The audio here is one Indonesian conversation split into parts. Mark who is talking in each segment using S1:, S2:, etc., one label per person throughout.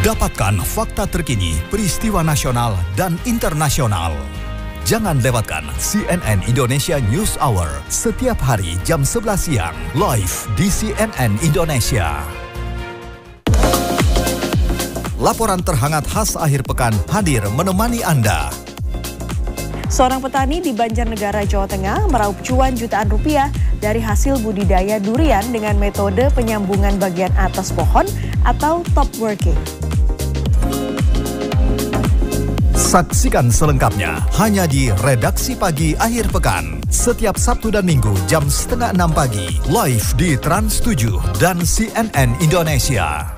S1: Dapatkan fakta terkini, peristiwa nasional dan internasional. Jangan lewatkan CNN Indonesia News Hour setiap hari jam 11 siang live di CNN Indonesia. Laporan terhangat khas akhir pekan hadir menemani Anda.
S2: Seorang petani di Banjarnegara, Jawa Tengah meraup cuan jutaan rupiah dari hasil budidaya durian dengan metode penyambungan bagian atas pohon atau top working.
S1: Saksikan selengkapnya hanya di Redaksi Pagi Akhir Pekan. Setiap Sabtu dan Minggu jam 5:30 pagi. Live di Trans 7 dan CNN Indonesia.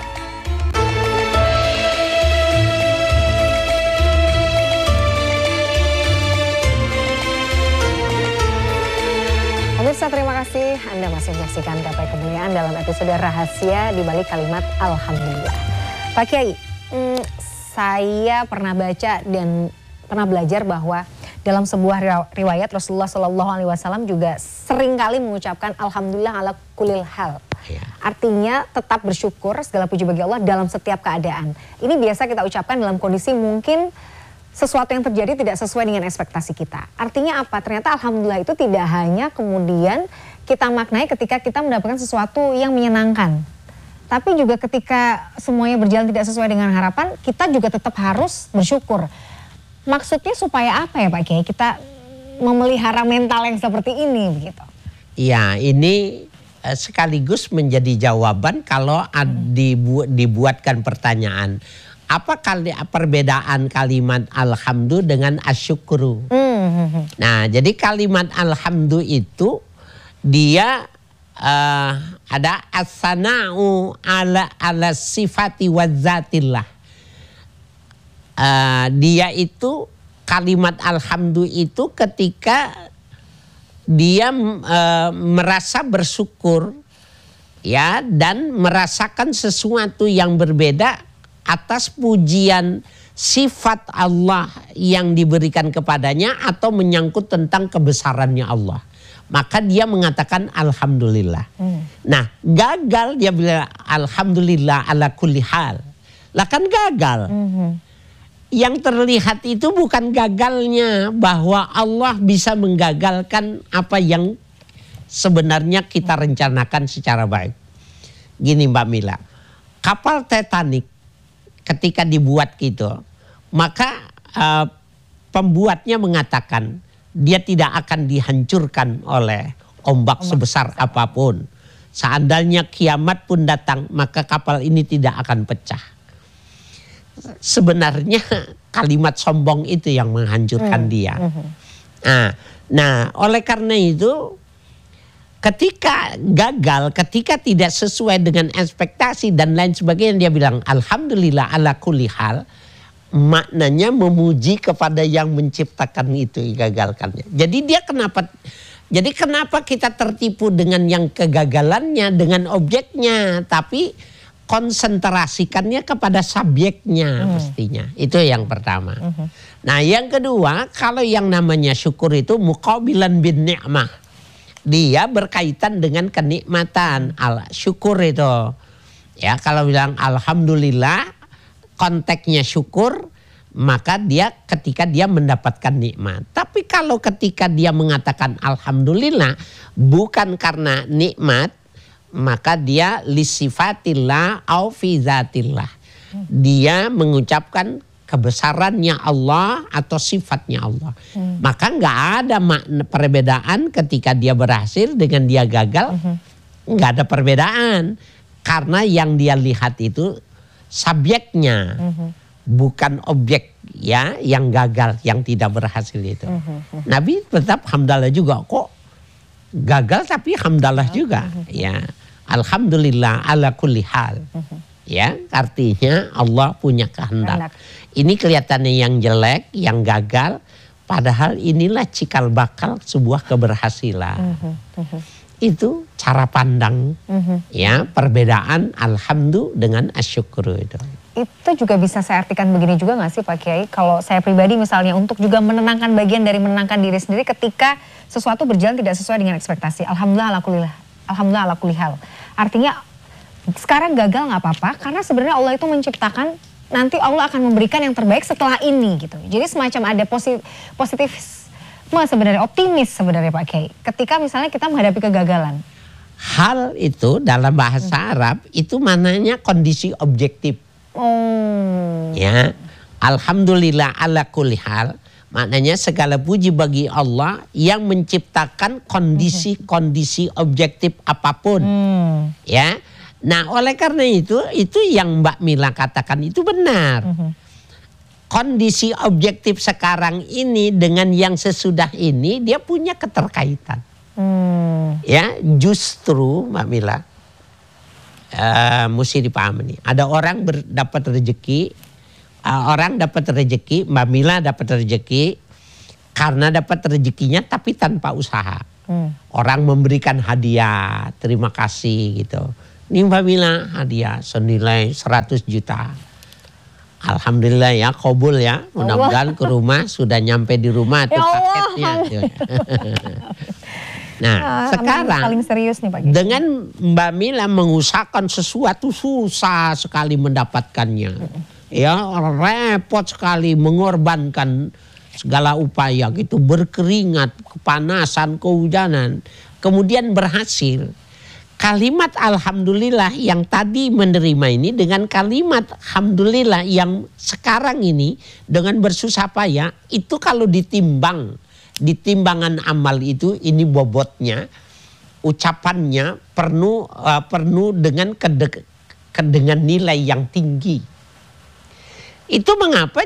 S3: Pemirsa, terima kasih Anda masih menyaksikan Gapai Kemuliaan dalam episode Rahasia di Balik Kalimat Alhamdulillah. Pak Kiai, saya pernah baca dan pernah belajar bahwa dalam sebuah riwayat Rasulullah SAW juga seringkali mengucapkan Alhamdulillah ala kulil hal. Ya. Artinya tetap bersyukur, segala puji bagi Allah dalam setiap keadaan. Ini biasa kita ucapkan dalam kondisi mungkin sesuatu yang terjadi tidak sesuai dengan ekspektasi kita. Artinya apa? Ternyata Alhamdulillah itu tidak hanya kemudian kita maknai ketika kita mendapatkan sesuatu yang menyenangkan. Tapi juga ketika semuanya berjalan tidak sesuai dengan harapan, kita juga tetap harus bersyukur. Maksudnya supaya apa ya Pak Kiai? Kita memelihara mental yang seperti ini begitu.
S4: Ya, ini sekaligus menjadi jawaban kalau dibuatkan pertanyaan. Apa perbedaan kalimat alhamdulillah dengan asyukru? Nah, jadi kalimat alhamdulillah itu dia ada as-sana'u ala sifati wa zatillah. Dia itu kalimat alhamdulillah itu ketika dia merasa bersyukur ya dan merasakan sesuatu yang berbeda atas pujian sifat Allah yang diberikan kepadanya atau menyangkut tentang kebesarannya Allah. Maka dia mengatakan Alhamdulillah. Nah, gagal dia bilang Alhamdulillah ala kulli hal. Lah kan gagal. Yang terlihat itu bukan gagalnya bahwa Allah bisa menggagalkan apa yang sebenarnya kita rencanakan secara baik. Gini Mbak Mila, kapal Titanic ketika dibuat gitu, maka pembuatnya mengatakan dia tidak akan dihancurkan oleh ombak sebesar apapun. Seandainya kiamat pun datang, maka kapal ini tidak akan pecah. Sebenarnya kalimat sombong itu yang menghancurkan dia. Nah, oleh karena itu ketika gagal, ketika tidak sesuai dengan ekspektasi dan lain sebagainya, dia bilang Alhamdulillah ala kulli hal. Maknanya memuji kepada yang menciptakan itu, gagalkannya. Jadi kenapa kita tertipu dengan yang kegagalannya, dengan objeknya, tapi konsentrasikannya kepada subjeknya mestinya. Itu yang pertama. Nah, yang kedua, kalau yang namanya syukur itu muqabilan bin ni'mah. Dia berkaitan dengan kenikmatan. Syukur itu. Ya, kalau bilang alhamdulillah, konteksnya syukur, maka dia ketika dia mendapatkan nikmat. Tapi kalau ketika dia mengatakan alhamdulillah bukan karena nikmat, maka dia lisifatillah au fi zatillah. Dia mengucapkan kebesarannya Allah atau sifatnya Allah. Maka nggak ada makna perbedaan ketika dia berhasil dengan dia gagal. Nggak ada perbedaan. Karena yang dia lihat itu subjeknya, bukan objek ya yang gagal, yang tidak berhasil itu. Nabi tetap hamdalah juga, kok gagal tapi hamdalah juga. Ya, alhamdulillah ala kulli hal. Ya, artinya Allah punya kehendak. Ini kelihatannya yang jelek, yang gagal, padahal inilah cikal bakal sebuah keberhasilan. Itu cara pandang ya, perbedaan alhamdulillah dengan asyukru itu.
S3: Itu juga bisa saya artikan begini juga gak sih Pak Kiai? Kalau saya pribadi misalnya untuk juga menenangkan bagian dari menenangkan diri sendiri ketika sesuatu berjalan tidak sesuai dengan ekspektasi. Alhamdulillah ala kulli hal. Artinya sekarang gagal nggak apa-apa, karena sebenarnya Allah itu menciptakan nanti Allah akan memberikan yang terbaik setelah ini gitu. Jadi semacam ada positifisme sebenarnya, optimis sebenarnya Pak Kiai. Ketika misalnya kita menghadapi kegagalan.
S4: Hal itu dalam bahasa Arab itu maknanya kondisi objektif. Ya, alhamdulillah ala kulli hal. Maknanya segala puji bagi Allah yang menciptakan kondisi-kondisi objektif apapun. Ya. Nah, oleh karena itu yang Mbak Mila katakan itu benar. Kondisi objektif sekarang ini dengan yang sesudah ini dia punya keterkaitan. Ya, justru Mbak Mila mesti dipahami nih. Ada orang dapat rezeki, orang dapat rezeki, Mbak Mila dapat rezeki karena dapat rezekinya tapi tanpa usaha. Orang memberikan hadiah, terima kasih gitu. Ini Mbak Mila hadiah senilai 100 juta. Alhamdulillah ya, kabul ya. Mudah-mudahan ke rumah sudah nyampe di rumah tuh paketnya. Nah, sekarang
S3: paling serius nih Pak Kiai.
S4: Dengan Mbak Mila mengusahakan sesuatu susah sekali mendapatkannya. Ya, repot sekali mengorbankan segala upaya gitu, berkeringat, kepanasan, kehujanan, kemudian berhasil. Kalimat alhamdulillah yang tadi menerima ini dengan kalimat alhamdulillah yang sekarang ini dengan bersusah payah itu kalau ditimbang di timbangan amal itu ini bobotnya, ucapannya penuh dengan dengan nilai yang tinggi. Itu mengapa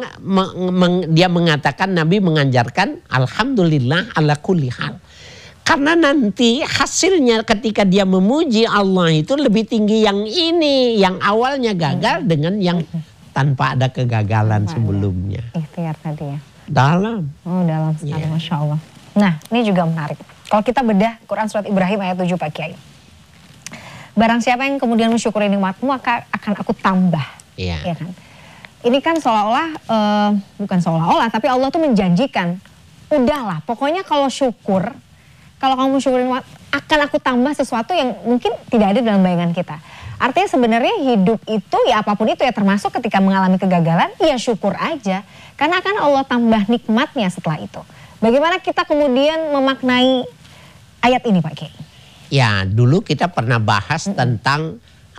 S4: dia mengatakan, Nabi mengajarkan alhamdulillah ala kulli hal. Karena nanti hasilnya ketika dia memuji Allah itu lebih tinggi yang ini, yang awalnya gagal dengan yang tanpa ada kegagalan sebelumnya.
S3: Ikhtiar tadi ya.
S4: Dalam.
S3: Oh, dalam sekali, Masya Allah. Nah, ini juga menarik. Kalau kita bedah Quran Surat Ibrahim ayat 7 Pak Kiai. Barang siapa yang kemudian mensyukuri nikmatmu maka akan aku tambah.
S4: Iya.
S3: Ya kan? Ini kan seolah-olah, bukan seolah-olah, tapi Allah tuh menjanjikan. Udahlah, pokoknya kalau syukur, kalau kamu syukurin akan aku tambah sesuatu yang mungkin tidak ada dalam bayangan kita. Artinya sebenarnya hidup itu ya apapun itu ya, termasuk ketika mengalami kegagalan ya syukur aja. Karena akan Allah tambah nikmatnya setelah itu. Bagaimana kita kemudian memaknai ayat ini Pak Kiai?
S4: Ya, dulu kita pernah bahas tentang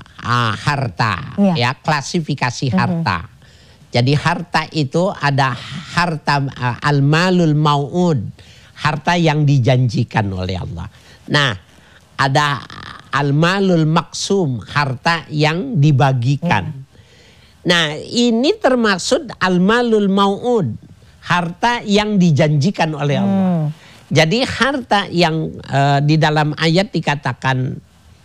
S4: harta, ya klasifikasi harta. Jadi harta itu ada harta al-malul mau'ud, harta yang dijanjikan oleh Allah. Nah, ada al-malul maksum, harta yang dibagikan. Nah, ini termaksud al-malul mau'ud, harta yang dijanjikan oleh Allah. Jadi harta yang di dalam ayat dikatakan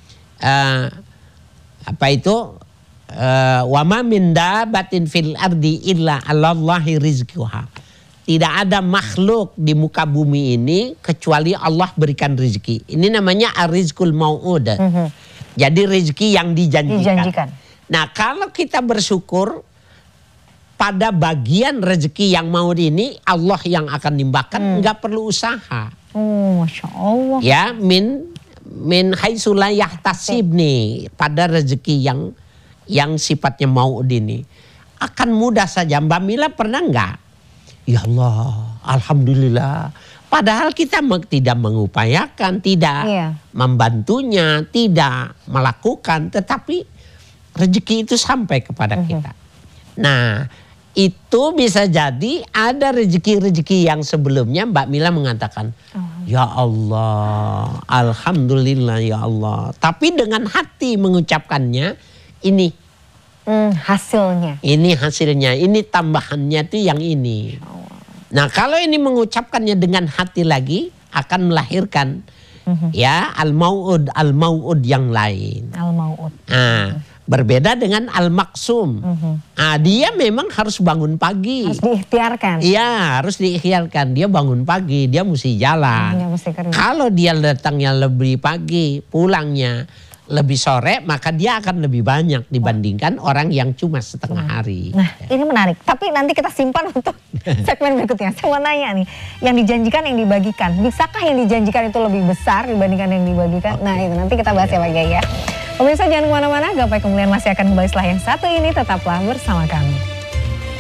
S4: apa itu? Wa ma min dabatin fil ardi illa 'alallahi rizquha. Tidak ada makhluk di muka bumi ini kecuali Allah berikan rezeki. Ini namanya ar-rizqul mau'ud. Jadi rezeki yang dijanjikan. Nah, kalau kita bersyukur pada bagian rezeki yang mau ini Allah yang akan nimbahkan, nggak perlu usaha.
S3: Oh, Masya Allah.
S4: Ya, min haitsu la yahtasib nih, pada rezeki yang sifatnya mau ini akan mudah saja. Mbak Mila pernah nggak? Ya Allah, alhamdulillah. Padahal kita tidak mengupayakan, tidak membantunya, tidak melakukan, tetapi rezeki itu sampai kepada kita. Nah, itu bisa jadi ada rezeki-rezeki yang sebelumnya Mbak Mila mengatakan, ya Allah, alhamdulillah ya Allah. Tapi dengan hati mengucapkannya, ini
S3: hasilnya.
S4: Ini hasilnya, ini tambahannya itu yang ini. Nah, kalau ini mengucapkannya dengan hati lagi akan melahirkan ya al-mau'ud yang lain.
S3: Al-mau'ud.
S4: Nah, berbeda dengan al-maksum. Nah, dia memang harus bangun pagi.
S3: Harus diikhtiarkan.
S4: Iya, harus diikhtiarkan. Dia bangun pagi, dia mesti jalan.
S3: Dia mesti kerja.
S4: Kalau dia datangnya lebih pagi, pulangnya lebih sore, maka dia akan lebih banyak dibandingkan orang yang cuma setengah hari.
S3: Nah, ini menarik. Tapi nanti kita simpan untuk segmen berikutnya. Saya mau nanya nih, yang dijanjikan, yang dibagikan. Bisakah yang dijanjikan itu lebih besar dibandingkan yang dibagikan? Nah, itu nanti kita bahas ya Pak Kiai ya. Pemirsa jangan kemana-mana, Gapai Kemuliaan masih akan kembali setelah yang satu ini, tetaplah bersama kami.